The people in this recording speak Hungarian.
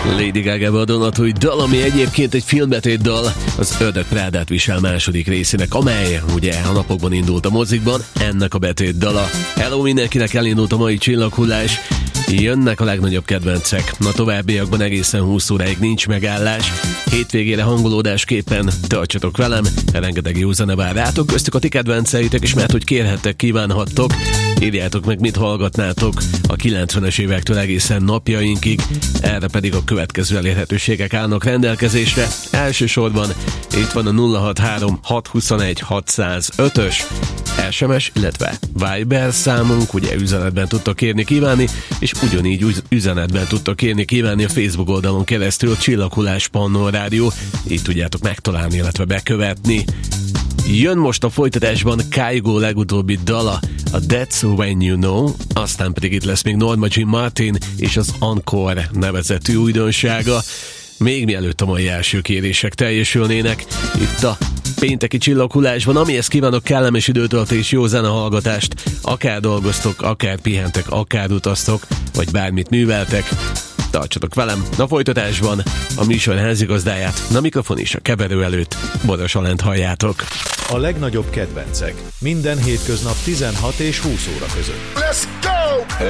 Lady Gaga-val Donatúj dal, ami egyébként egy filmbetét dal, az Ördög Prádát visel második részének, amely ugye a napokban indult a mozikban, ennek a betét dala. Hello mindenkinek, elindult a mai csillaghullás, jönnek a legnagyobb kedvencek. A továbbiakban egészen 20 óráig nincs megállás. Hétvégére hangolódásképpen tartsatok velem, rengeteg jó zene vár rátok, köztük a ti kedvenceitek, és mert hogy kérhettek, kívánhattok, írjátok meg, mit hallgatnátok a 90-es évektől egészen napjainkig, erre pedig a következő elérhetőségek állnak rendelkezésre. Elsősorban itt van a 063 621 605-ös SMS, illetve Viber számunk, ugye üzenetben tudtok kérni kívánni, és ugyanígy üzenetben tudtok kérni kívánni a Facebook oldalon keresztül, a Csillaghullás Pannó Rádió, így tudjátok megtalálni, illetve bekövetni. Jön most a folytatásban Kygo legutóbbi dala, a That's When You Know, aztán pedig itt lesz még Norma Jean Martin és az Encore nevezetű újdonsága. Még mielőtt a mai első kérések teljesülnének, itt a pénteki csillaghullásban, amihez kívánok kellemes időtöltés, jó zenehallgatást, akár dolgoztok, akár pihentek, akár utaztok, vagy bármit műveltek. Tartsatok velem, a folytatásban a műsor házigazdáját, a mikrofon és a keverő előtt Boros Alent halljátok. A legnagyobb kedvencek minden hétköznap 16 és 20 óra között. Let's go!